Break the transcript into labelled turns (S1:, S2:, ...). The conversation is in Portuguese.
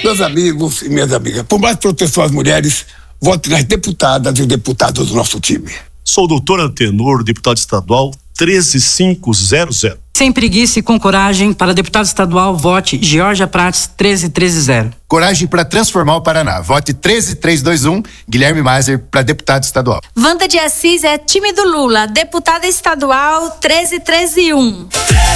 S1: Meus amigos e minhas amigas, por mais proteção às mulheres, vote nas deputadas e deputados do nosso time.
S2: Sou o doutor Antenor, deputado estadual 13500.
S3: Sem preguiça e com coragem, para deputado estadual, vote Georgia Prates 13130.
S4: Coragem para transformar o Paraná. Vote 13321, Guilherme Maser para deputado estadual.
S5: Wanda de Assis é time do Lula, deputada estadual 13101.